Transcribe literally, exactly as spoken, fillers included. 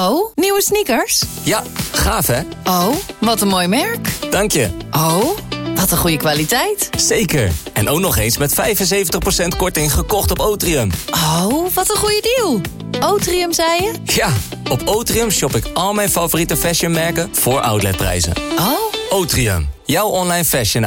Oh, nieuwe sneakers? Ja, gaaf hè? Oh, wat een mooi merk. Dank je. Oh, wat een goede kwaliteit. Zeker. En ook nog eens met vijfenzeventig procent korting gekocht op Otrium. Oh, wat een goede deal. Otrium, zei je? Ja, op Otrium shop ik al mijn favoriete fashionmerken voor outletprijzen. Oh. Otrium, jouw online fashion